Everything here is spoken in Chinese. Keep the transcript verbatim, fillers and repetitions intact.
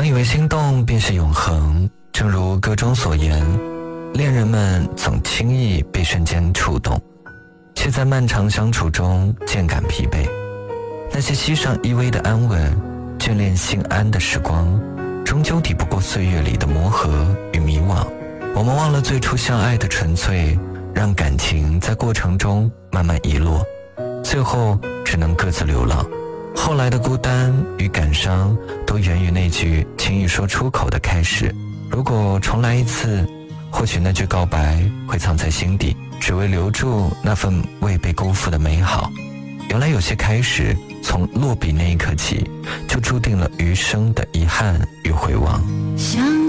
常以为心动便是永恒，正如歌中所言，恋人们总轻易被瞬间触动，却在漫长相处中渐感疲惫。那些膝上依偎的安稳，眷恋心安的时光，终究抵不过岁月里的磨合与迷惘。我们忘了最初相爱的纯粹，让感情在过程中慢慢遗落，最后只能各自流浪。后来的孤单与感伤都源于那句轻易说出口的开始。如果重来一次，或许那句告白会藏在心底，只为留住那份未被辜负的美好。原来有些开始从落笔那一刻起，就注定了余生的遗憾与回望。